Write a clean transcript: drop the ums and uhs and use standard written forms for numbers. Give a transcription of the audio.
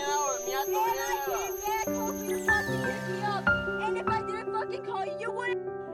out. Me out And I came back, hope you fucking hit me up. And if I didn't fucking call you, you wouldn't.